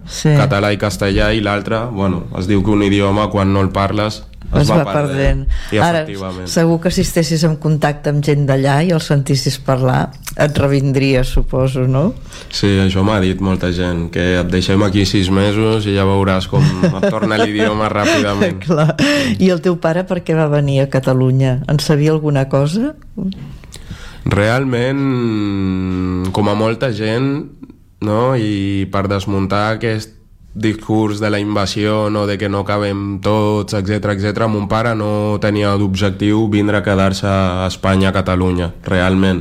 català i castellà, i l'altre, bueno, es diu que un idioma quan no el parles es va perdent. I ara, segur que si estessis en contacte amb gent d'allà i els sentissis parlar et revindria, suposo, no? Sí, això m'ha dit molta gent, que et deixem aquí 6 mesos i ja veuràs com et torna l'idioma ràpidament. Clar. I el teu pare per què va venir a Catalunya? En sabia alguna cosa? Realment, com a molta gent, no? I per desmuntar aquest discurs de la invasió, no? De que no cabem tots, etc. Mon pare no tenia d'objectiu vindre a quedar-se a Espanya, a Catalunya, realment.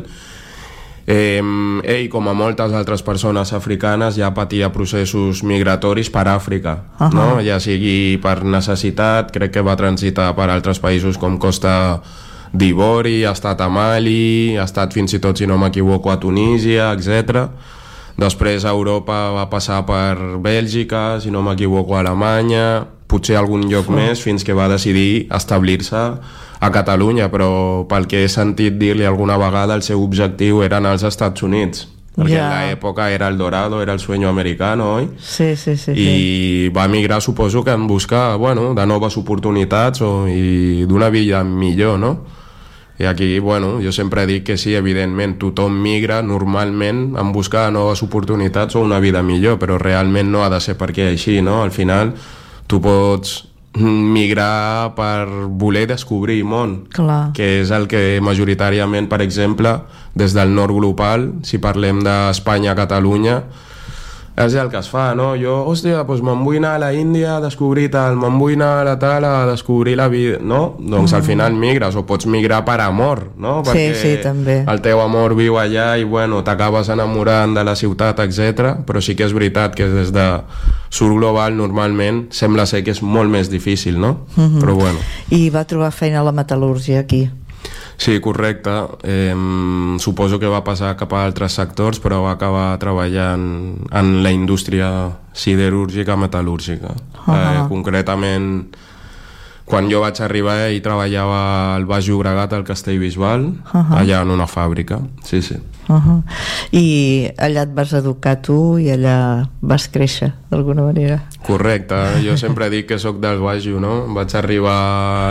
Ell, com a moltes altres persones africanes, ja patia processos migratoris per Àfrica, no? Ja sigui per necessitat, crec que va transitar per altres països com Costa d'Ivori, ha estat a Mali, ha estat fins i tot, si no m'equivoco, a Tunísia, etc. Després a Europa va passar per Bèlgica, si no m'equivoco, a Alemanya, potser algun lloc més, fins que va decidir establir-se a Catalunya, però pel que he sentit dir-li alguna vegada, el seu objectiu era anar als Estats Units, perquè en l'època era el Dorado, era el sueño americano, oi? Sí. I va emigrar, suposo que en busca, bueno, de noves oportunitats i d'una vida millor, no? I aquí, bueno, jo sempre dic que sí, evidentment, tothom migra normalment en busca de noves oportunitats o una vida millor, però realment no ha de ser perquè així, no? Al final, tu pots migrar per voler descobrir món. Clar. Que és el que majoritàriament, per exemple, des del nord global, si parlem d'Espanya a Catalunya, és el que es fa, no? Jo, hòstia, doncs me'n vull anar a la Índia a descobrir tal, me'n vull anar a la tal a descobrir la vida, no? Doncs al final migres, o pots migrar per amor, no? Perquè també. El teu amor viu allà i, bueno, t'acabes enamorant de la ciutat, etc. Però sí que és veritat que des de sud global normalment sembla ser que és molt més difícil, no? Però bueno. I va trobar feina a la metal·lúrgia aquí? Sí, correcte. Suposo que va passar cap a altres sectors, però va acabar treballant en la indústria siderúrgica metal·lúrgica. Concretament, quan jo vaig arribar, ell treballava al Baix Llobregat, al Castellbisbal, allà en una fàbrica. Sí. I allà et vas educar tu i allà vas créixer, d'alguna manera. Correcte. Jo sempre dic que sóc del Baixo, no? Vaig arribar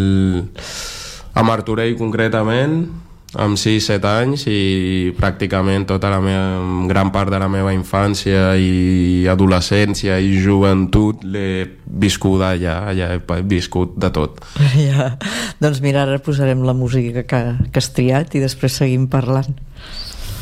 a Martorell concretament amb 6-7 anys i pràcticament tota gran part de la meva infància i adolescència i joventut l'he viscuda allà he viscut de tot. Doncs mira, ara posarem la música que has triat i després seguim parlant.